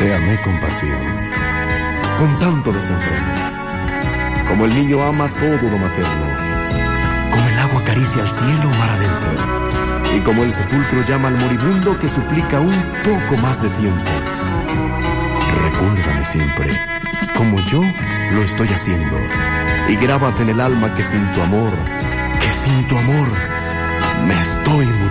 Te amé con pasión, con tanto desenfreno, como el niño ama todo lo materno, como el agua acaricia al cielo mar adentro, y como el sepulcro llama al moribundo que suplica un poco más de tiempo. Recuérdame siempre, como yo lo estoy haciendo, y grábate en el alma que sin tu amor, me estoy muriendo.